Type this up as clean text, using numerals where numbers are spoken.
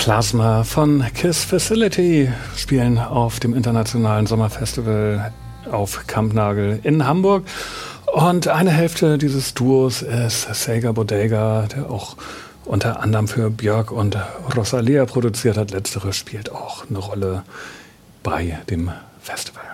Plasma von Kiss Facility spielen auf dem internationalen Sommerfestival auf Kampnagel in Hamburg. Und eine Hälfte dieses Duos ist Sega Bodega, der auch unter anderem für Björk und Rosalia produziert hat. Letztere spielt auch eine Rolle bei dem Festival.